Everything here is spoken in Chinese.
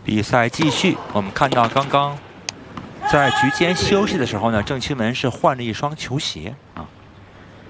比赛继续，我们看到刚在局间休息的时候呢，郑钦文是换了一双球鞋啊。